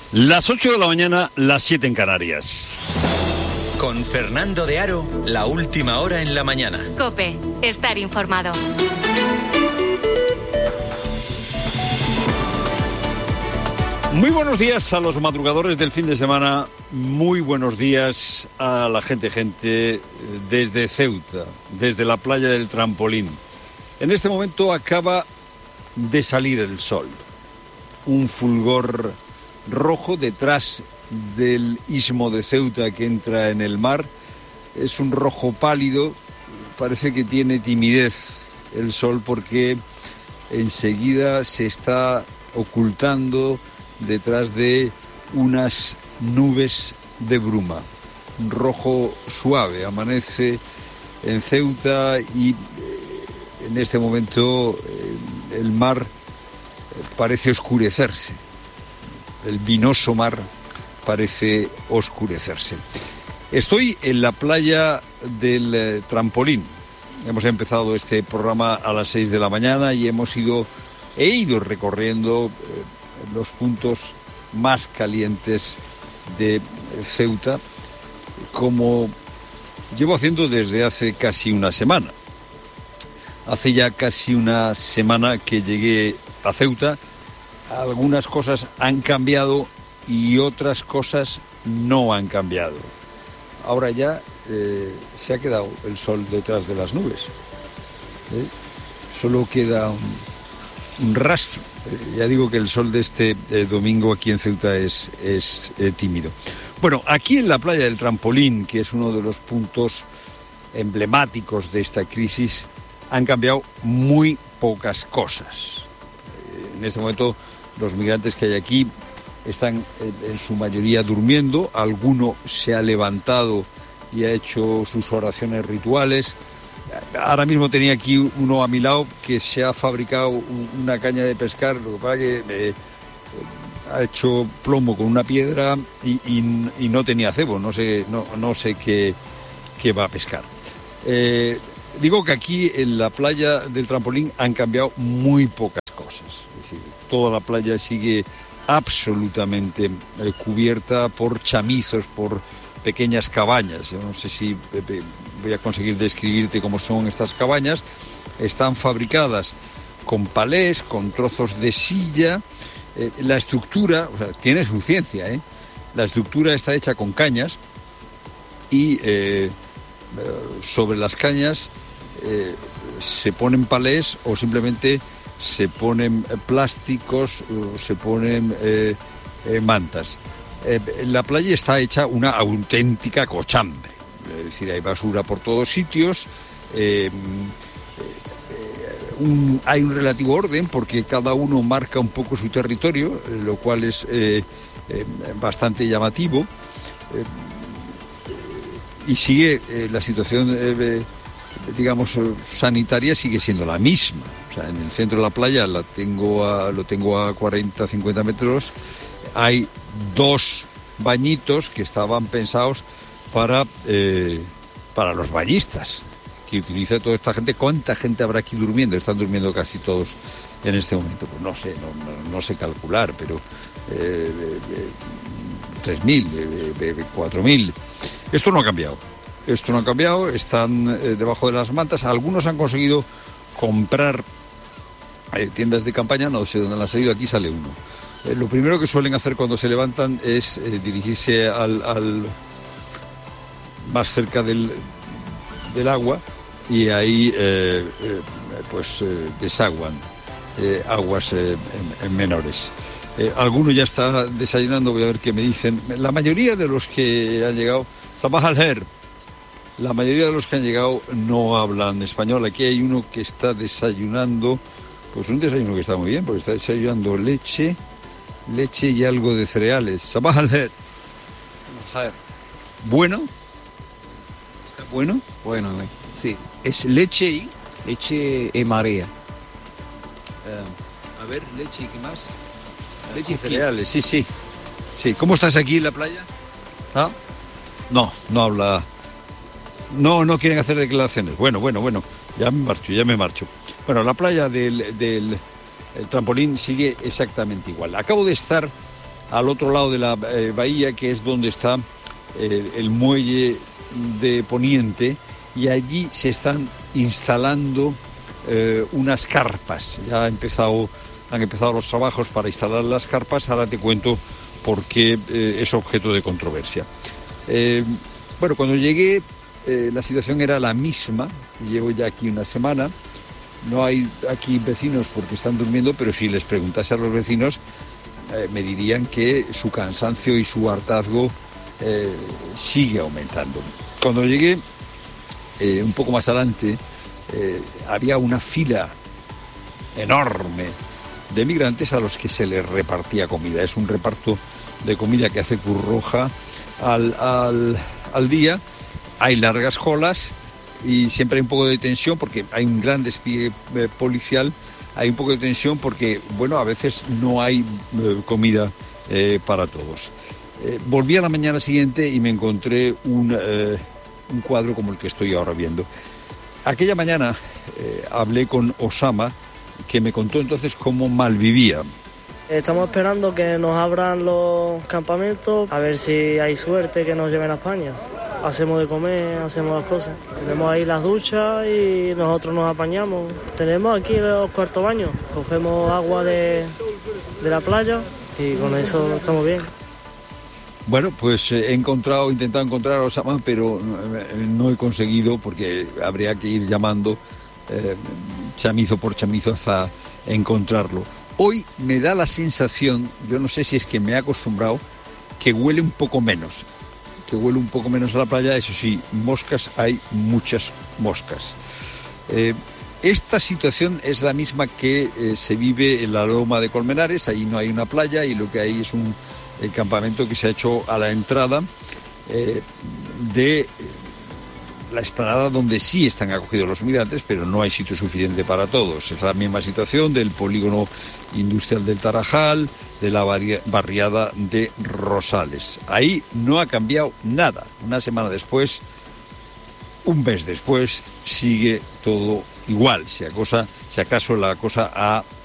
Las 8 de la mañana, las 7 en Canarias. Con Fernando de Aro, la última hora en la mañana. COPE, estar informado. Muy buenos días a los madrugadores del fin de semana. Muy buenos días a la gente desde Ceuta, desde la playa del Trampolín. En este momento acaba de salir el sol. Un fulgor rojo detrás del istmo de Ceuta que entra en el mar. Es un rojo pálido, parece que tiene timidez el sol porque enseguida se está ocultando detrás de unas nubes de bruma. Un rojo suave amanece en Ceuta y en este momento el mar parece oscurecerse. El vinoso mar parece oscurecerse. Estoy en la playa del Trampolín. Hemos empezado este programa a las 6 de la mañana y he ido recorriendo los puntos más calientes de Ceuta, como llevo haciendo desde hace casi una semana. Hace ya casi una semana que llegué a Ceuta. Algunas cosas han cambiado y otras cosas no han cambiado. Ahora ya se ha quedado el sol detrás de las nubes. Solo queda un rastro. Ya digo que el sol de este domingo aquí en Ceuta es tímido. Bueno, aquí en la playa del Trampolín, que es uno de los puntos emblemáticos de esta crisis, han cambiado muy pocas cosas. En este momento los migrantes que hay aquí están en su mayoría durmiendo. Alguno se ha levantado y ha hecho sus oraciones rituales. Ahora mismo tenía aquí uno a mi lado que se ha fabricado una caña de pescar, lo que pasa que ha hecho plomo con una piedra y no tenía cebo, no sé qué va a pescar. Digo que aquí en la playa del Trampolín han cambiado muy pocas cosas. Es decir, toda la playa sigue absolutamente cubierta por chamizos, por pequeñas cabañas. Yo no sé si voy a conseguir describirte cómo son estas cabañas. Están fabricadas con palés, con trozos de silla. La estructura, o sea, tiene su ciencia, La estructura está hecha con cañas y sobre las cañas se ponen palés o simplemente se ponen plásticos o se ponen mantas. La playa está hecha una auténtica cochambre, es decir, hay basura por todos sitios, hay un relativo orden porque cada uno marca un poco su territorio, lo cual es bastante llamativo, y sigue la situación digamos sanitaria sigue siendo la misma. O sea, en el centro de la playa lo tengo a 40-50 metros. Hay 2 bañitos que estaban pensados para los bañistas que utiliza toda esta gente. ¿Cuánta gente habrá aquí durmiendo? Están durmiendo casi todos en este momento. Pues no sé calcular, pero 3.000, 4.000. Esto no ha cambiado. Están debajo de las mantas. Algunos han conseguido comprar tiendas de campaña, no sé dónde han salido, aquí sale uno. Lo primero que suelen hacer cuando se levantan es dirigirse al más cerca del agua y ahí desaguan aguas menores. Alguno ya está desayunando, voy a ver qué me dicen. La mayoría de los que han llegado, Sabah al-Her, la mayoría de los que han llegado no hablan español. Aquí hay uno que está desayunando, pues un desayuno que está muy bien, porque está desayunando leche y algo de cereales. Sabah al-Her. ¿Bueno? ¿Está bueno? Bueno, sí. ¿Es leche y? Leche y María. A ver, leche y qué más. Leche y cereales, sí. ¿Cómo estás aquí en la playa? ¿Ah? No habla. No quieren hacer declaraciones. Bueno. Ya me marcho. Bueno, la playa del Trampolín sigue exactamente igual. Acabo de estar al otro lado de la bahía, que es donde está el muelle de Poniente, y allí se están instalando unas carpas. Ya han empezado los trabajos para instalar las carpas. Ahora te cuento por qué es objeto de controversia. Bueno, cuando llegué la situación era la misma. Llevo ya aquí una semana. No hay aquí vecinos porque están durmiendo, pero si les preguntase a los vecinos me dirían que su cansancio y su hartazgo sigue aumentando. Cuando llegué un poco más adelante había una fila enorme de migrantes a los que se les repartía comida. Es un reparto de comida que hace Cruz Roja al día. Hay largas colas y siempre hay un poco de tensión porque hay un gran despliegue policial. Hay un poco de tensión porque, bueno, a veces no hay comida para todos. Volví a la mañana siguiente y me encontré un cuadro como el que estoy ahora viendo. Aquella mañana hablé con Osama, que me contó entonces cómo malvivía. Estamos esperando que nos abran los campamentos, a ver si hay suerte que nos lleven a España. Hacemos de comer, hacemos las cosas. Tenemos ahí las duchas y nosotros nos apañamos. Tenemos aquí los cuartos baños, cogemos agua de la playa y con eso estamos bien. Bueno, pues he intentado encontrar a Osama, pero no he conseguido porque habría que ir llamando chamizo por chamizo hasta encontrarlo. Hoy me da la sensación, yo no sé si es que me he acostumbrado, que huele un poco menos a la playa. Eso sí, moscas, hay muchas moscas. Esta situación es la misma que se vive en la Loma de Colmenares. Ahí no hay una playa y lo que hay es un campamento que se ha hecho a la entrada de la explanada donde sí están acogidos los migrantes, pero no hay sitio suficiente para todos. Es la misma situación del polígono industrial del Tarajal, de la barriada de Rosales. Ahí no ha cambiado nada. Una semana después, un mes después, sigue todo igual. Si acaso la cosa ha